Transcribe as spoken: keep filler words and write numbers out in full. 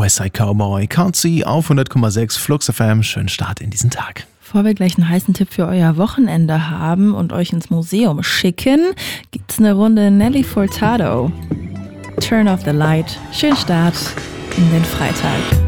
Westside Cowboy, Can't See auf hundert Komma sechs Flux F M. Schönen Start in diesen Tag. Bevor wir gleich einen heißen Tipp für euer Wochenende haben und euch ins Museum schicken, gibt's eine Runde Nelly Furtado. Turn off the light. Schönen Start in den Freitag.